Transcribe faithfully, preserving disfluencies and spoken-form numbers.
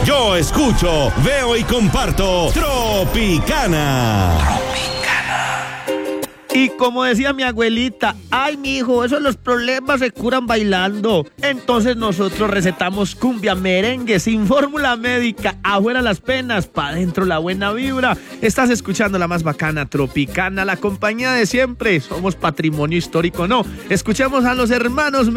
Yo escucho, veo y comparto Tropicana. Y como decía mi abuelita, ay, mijo, esos los problemas se curan bailando. Entonces nosotros recetamos cumbia merengue sin fórmula médica. Afuera las penas, pa' adentro la buena vibra. Estás escuchando la más bacana, Tropicana, la compañía de siempre. Somos patrimonio histórico, ¿no? Escuchemos a los hermanos